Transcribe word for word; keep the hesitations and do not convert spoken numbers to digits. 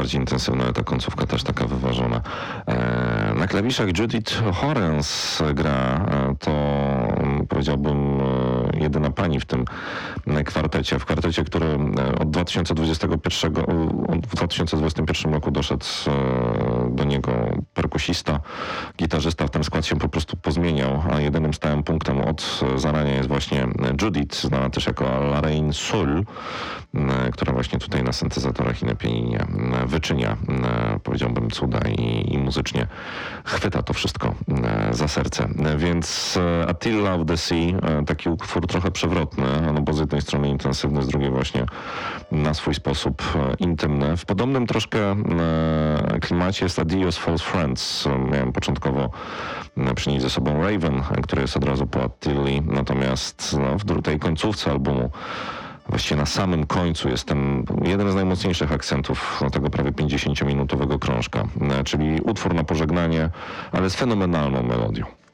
bardziej intensywna, ale ta końcówka też taka wyważona. Na klawiszach Judith Horens gra, to powiedziałbym jedyna pani w tym kwartecie. W kwartecie, który od dwa tysiące dwudziestego pierwszego, w dwa tysiące dwudziestym pierwszym roku doszedł do niego perkusista, gitarzysta. W ten skład się po prostu pozmieniał, a jedynym stałym punktem od zarania jest właśnie Judith, znana też jako Laraine Sul, która właśnie tutaj na syntezatorach i na pianinie wyczynia, powiedziałbym, cuda i, i muzycznie chwyta to wszystko za serce. Więc Attila of the Sea, taki utwór trochę przewrotny, no bo z jednej strony intensywny, z drugiej właśnie na swój sposób intymny. W podobnym troszkę klimacie jest Adios False Friends. Miałem początkowo przynieść ze sobą Raven, który jest od razu po Attilli, natomiast no, w tej końcówce albumu, właściwie na samym końcu, jest ten jeden z najmocniejszych akcentów tego prawie pięćdziesięciominutowego krążka, czyli utwór na pożegnanie, ale z fenomenalną melodią.